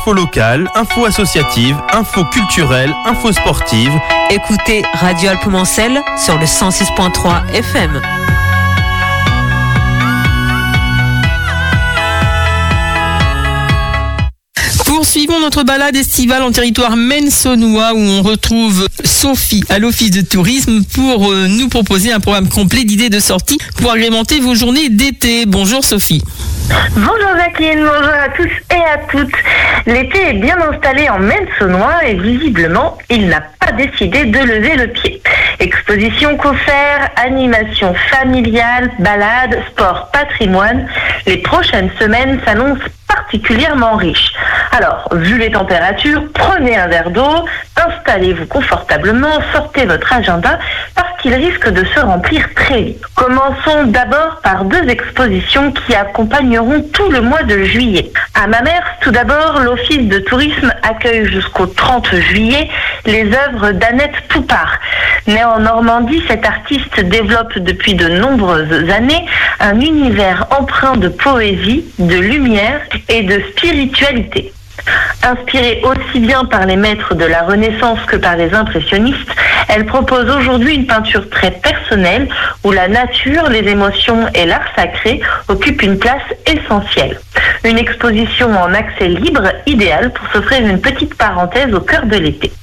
Info locale, info associative, info culturelle, info sportive. Écoutez Radio Alpes-Mancel sur le 106.3 FM. Poursuivons notre balade estivale en territoire maine-saunois où on retrouve Sophie à l'Office de tourisme pour nous proposer un programme complet d'idées de sortie pour agrémenter vos journées d'été. Bonjour Sophie. Bonjour Jacqueline, bonjour à tous et à toutes. L'été est bien installé en Maine-Saunois et visiblement, il n'a pas décidé de lever le pied. Exposition concerts, animation familiale, balades, sport, patrimoine. Les prochaines semaines s'annoncent particulièrement riches. Alors, vu les températures, prenez un verre d'eau, installez-vous confortablement, sortez votre agenda parce qu'il risque de se remplir très vite. Commençons d'abord par deux expositions qui accompagneront tout le mois de juillet. À Mamers, tout d'abord, l'Office de tourisme accueille jusqu'au 30 juillet les œuvres d'Annette Poupard. Née en Normandie, cette artiste développe depuis de nombreuses années un univers empreint de poésie, de lumière et de spiritualité. Inspirée aussi bien par les maîtres de la Renaissance que par les impressionnistes, elle propose aujourd'hui une peinture très personnelle où la nature, les émotions et l'art sacré occupent une place essentielle. Une exposition en accès libre, idéale pour s'offrir une petite parenthèse au cœur de l'été.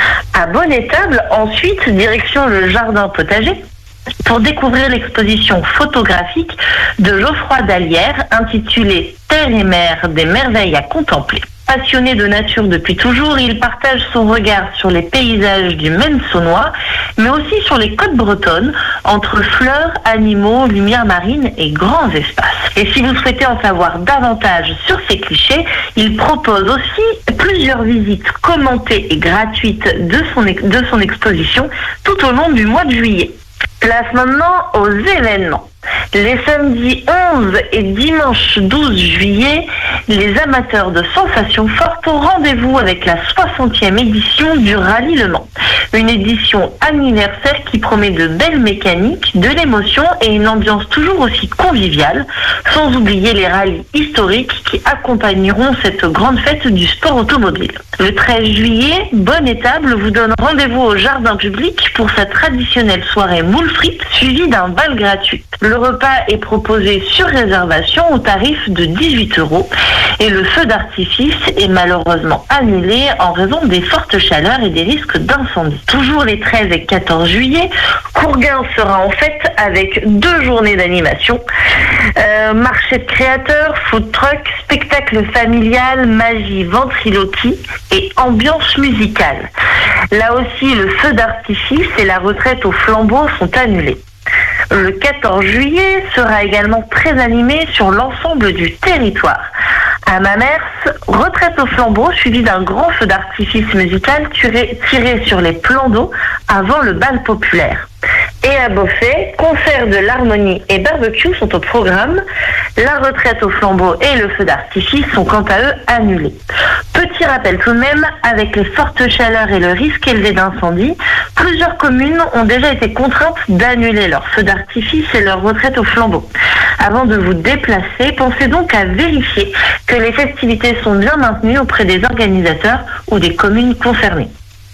À Bonne-Étable, ensuite, direction le jardin potager, pour découvrir l'exposition photographique de Geoffroy Dallière intitulée « Terre et mer, des merveilles à contempler ». Passionné de nature depuis toujours, il partage son regard sur les paysages du Maine-Saunois, mais aussi sur les côtes bretonnes, entre fleurs, animaux, lumière marine et grands espaces. Et si vous souhaitez en savoir davantage sur ces clichés, il propose aussi plusieurs visites commentées et gratuites de son exposition tout au long du mois de juillet. Place maintenant aux événements. Les samedis 11 et dimanche 12 juillet, les amateurs de sensations fortes ont rendez-vous avec la 60e édition du Rallye Le Mans. Une édition anniversaire qui promet de belles mécaniques, de l'émotion et une ambiance toujours aussi conviviale, sans oublier les rallyes historiques qui accompagneront cette grande fête du sport automobile. Le 13 juillet, Bonne-Étable vous donne rendez-vous au jardin public pour sa traditionnelle soirée moules frites suivie d'un bal gratuit. Le repas est proposé sur réservation au tarif de 18 € et le feu d'artifice est malheureusement annulé en raison des fortes chaleurs et des risques d'incendie. Toujours les 13 et 14 juillet, Courgain sera en fête avec 2 journées d'animation. Marché de créateurs, food truck, spectacle familial, magie, ventriloquie et ambiance musicale. Là aussi, le feu d'artifice et la retraite au flambeau sont annulés. Le 14 juillet sera également très animé sur l'ensemble du territoire. À Mamers, retraite au flambeau suivi d'un grand feu d'artifice musical tiré sur les plans d'eau avant le bal populaire. Et à Beaufay, concert de l'harmonie et barbecue sont au programme. La retraite au flambeau et le feu d'artifice sont quant à eux annulés. Petit rappel tout de même, avec les fortes chaleurs et le risque élevé d'incendie, plusieurs communes ont déjà été contraintes d'annuler leur feu d'artifice et leur retraite au flambeau. Avant de vous déplacer, pensez donc à vérifier que les festivités sont bien maintenues auprès des organisateurs ou des communes concernées.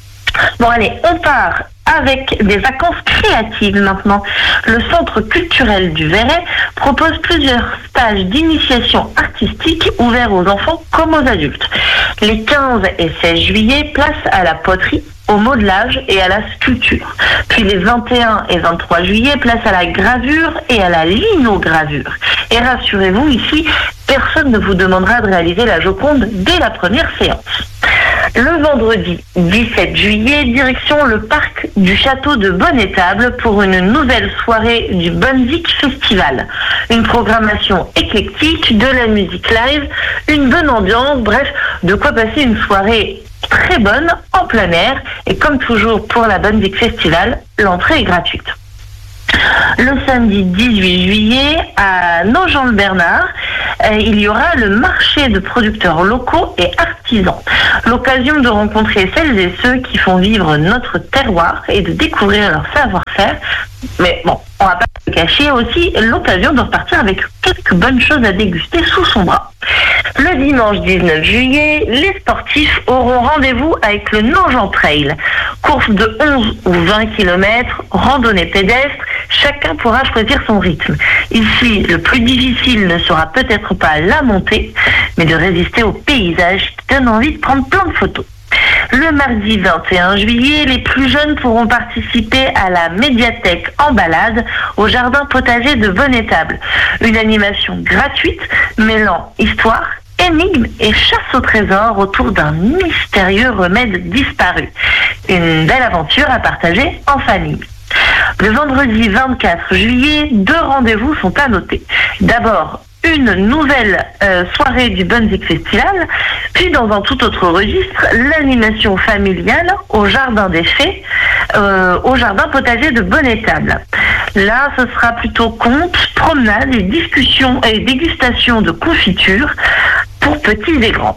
Bon allez, on part avec des vacances créatives maintenant. Le Centre culturel du Verret propose plusieurs stages d'initiation artistique ouverts aux enfants comme aux adultes. Les 15 et 16 juillet, place à la poterie, au modelage et à la sculpture. Puis les 21 et 23 juillet, place à la gravure et à la linogravure. Et rassurez-vous, ici, personne ne vous demandera de réaliser la Joconde dès la première séance. Le vendredi 17 juillet, direction le parc du château de Bonne-Étable pour une nouvelle soirée du Bonzik Festival. Une programmation éclectique, de la musique live, une bonne ambiance, bref, de quoi passer une soirée très bonne en plein air. Et comme toujours pour la Bonzik Festival, l'entrée est gratuite. Le samedi 18 juillet, à Nogent-le-Bernard, il y aura le marché de producteurs locaux et artisans. L'occasion de rencontrer celles et ceux qui font vivre notre terroir et de découvrir leur savoir-faire. Mais bon, on va pas cacher aussi l'occasion de repartir avec quelques bonnes choses à déguster sous son bras. Le dimanche 19 juillet, les sportifs auront rendez-vous avec le Nogent Trail. Course de 11 ou 20 km, randonnée pédestre, chacun pourra choisir son rythme. Ici, le plus difficile ne sera peut-être pas la montée, mais de résister au paysage qui donne envie de prendre plein de photos. Le mardi 21 juillet, les plus jeunes pourront participer à la médiathèque en balade au jardin potager de Bonnetable. Une animation gratuite mêlant histoire, énigmes et chasse au trésor autour d'un mystérieux remède disparu. Une belle aventure à partager en famille. Le vendredi 24 juillet, 2 rendez-vous sont à noter. D'abord, une nouvelle soirée du Bunzik Festival, puis dans un tout autre registre, l'animation familiale au Jardin des Fées, au Jardin potager de Bonnetable. Là, ce sera plutôt contes, promenades et discussions et dégustations de confitures pour petits et grands.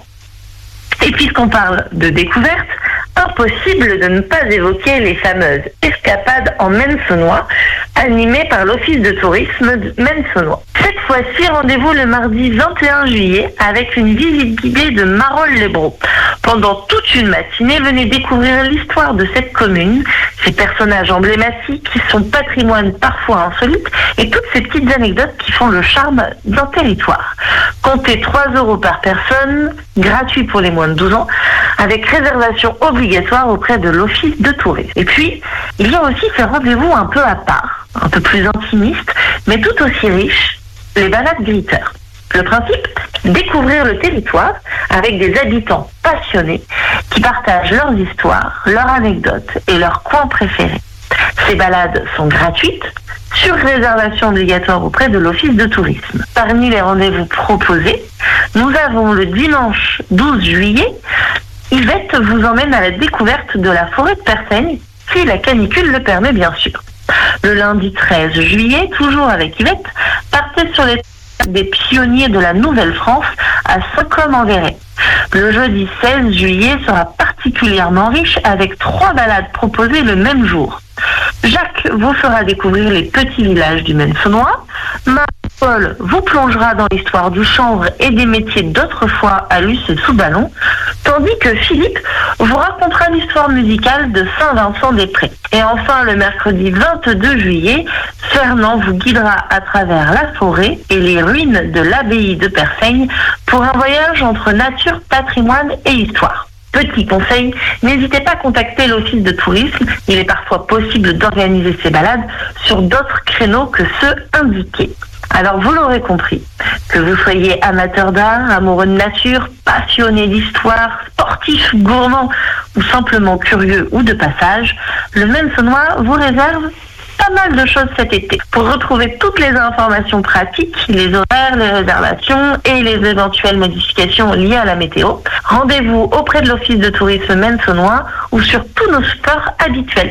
Et puisqu'on parle de découverte, impossible de ne pas évoquer les fameuses escapades en Maine-Saunois, animées par l'Office de tourisme de Maine-Saunois. Cette fois-ci, rendez-vous le mardi 21 juillet avec une visite guidée de Marolles-les-Braaux. Pendant toute une matinée, venez découvrir l'histoire de cette commune, ses personnages emblématiques qui sont patrimoine parfois insolite et toutes ces petites anecdotes qui font le charme d'un territoire. Comptez 3 € par personne, gratuit pour les moins de 12 ans, avec réservation obligatoire auprès de l'Office de tourisme. Et puis, il y a aussi ces rendez-vous un peu à part, un peu plus intimistes, mais tout aussi riches, les balades gritteurs. Le principe, découvrir le territoire avec des habitants passionnés qui partagent leurs histoires, leurs anecdotes et leurs coins préférés. Ces balades sont gratuites, sur réservation obligatoire auprès de l'Office de tourisme. Parmi les rendez-vous proposés, nous avons le dimanche 12 juillet, Yvette vous emmène à la découverte de la forêt de Persaigne, si la canicule le permet bien sûr. Le lundi 13 juillet, toujours avec Yvette, partez sur les des pionniers de la Nouvelle-France à Saint-Côme-en-Véret. Le jeudi 16 juillet sera particulièrement riche avec 3 balades proposées le même jour. Jacques vous fera découvrir les petits villages du Maine-Saunois. Marie-Paul vous plongera dans l'histoire du chanvre et des métiers d'autrefois à Luce et sous ballon, tandis que Philippe vous racontera l'histoire musicale de Saint-Vincent-des-Prés. Et enfin, le mercredi 22 juillet, Fernand vous guidera à travers la forêt et les ruines de l'abbaye de Persaigne pour un voyage entre nature, patrimoine et histoire. Petit conseil, n'hésitez pas à contacter l'Office de tourisme. Il est parfois possible d'organiser ces balades sur d'autres créneaux que ceux indiqués. Alors vous l'aurez compris, que vous soyez amateur d'art, amoureux de nature, passionné d'histoire, sportif, gourmand ou simplement curieux ou de passage, le Maine-Saunois vous réserve pas mal de choses cet été. Pour retrouver toutes les informations pratiques, les horaires, les réservations et les éventuelles modifications liées à la météo, rendez-vous auprès de l'Office de tourisme Maine-Saunois ou sur tous nos sports habituels.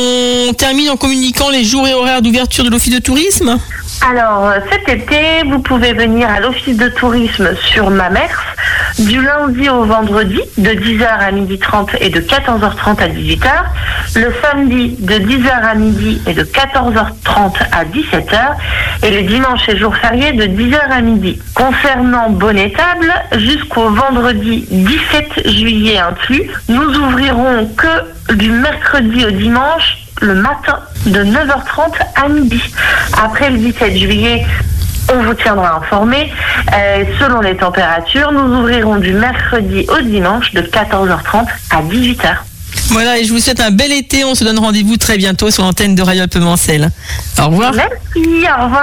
On termine en communiquant les jours et horaires d'ouverture de l'Office de tourisme. Alors, cet été, vous pouvez venir à l'Office de tourisme sur Mamers du lundi au vendredi de 10h à 12h30 et de 14h30 à 18h. Le samedi de 10h à midi et de 14h30 à 17h. Et le dimanche et jour férié de 10h à midi. Concernant Bonnetable, jusqu'au vendredi 17 juillet inclus, nous ouvrirons que du mercredi au dimanche le matin de 9h30 à midi. Après le 17 juillet, on vous tiendra informé. Selon les températures, nous ouvrirons du mercredi au dimanche de 14h30 à 18h. Voilà, et je vous souhaite un bel été. On se donne rendez-vous très bientôt sur l'antenne de Radio Alpemancel. Au revoir. Merci, au revoir.